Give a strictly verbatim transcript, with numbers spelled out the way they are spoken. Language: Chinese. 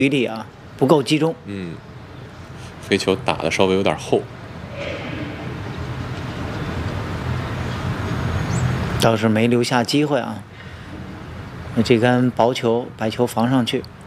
余力啊不够集中。 嗯，飞球打的稍微有点厚， 倒是没留下机会啊。那这杆薄球，白球防上去。